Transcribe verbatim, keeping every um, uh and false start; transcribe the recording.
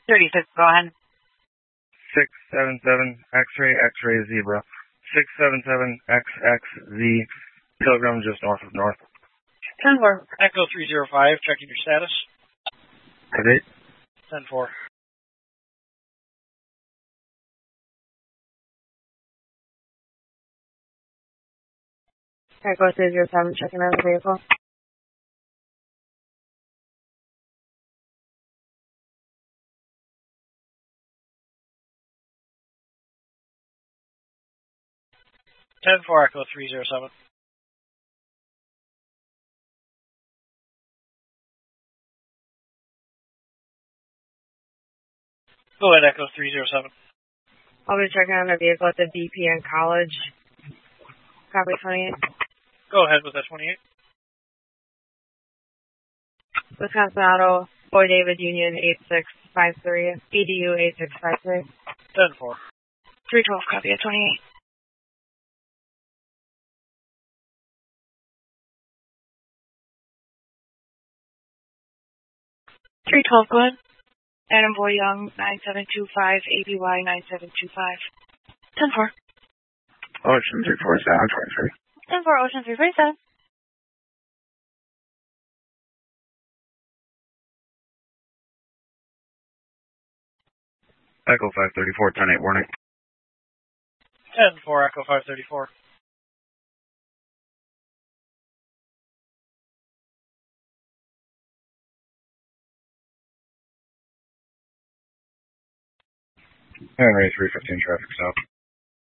thirty-six, go ahead. six seven seven X-ray, X-ray zebra. six seven seven X X Z, Pilgrim just north of north. ten four. Echo three zero five, checking your status. Today? ten four. Echo three zero seven, checking out the vehicle. ten four, Echo three zero seven. Go ahead, Echo three zero seven. I'll be checking on the vehicle at the B P N College. Copy twenty-eight. Go ahead with that twenty-eight. Wisconsin Auto, Boy David Union eight six five three, B D U eight six five three. ten four. three twelve, copy at twenty-eight. three twelve, go ahead. Adam Boy Young, nine seven two five, A B Y nine seven two five. ten four. Ocean three four seven twenty-three. ten four, Ocean three four seven. Echo five thirty-four, ten eight warning. ten four, Echo five thirty-four. Henry three fifteen traffic stop.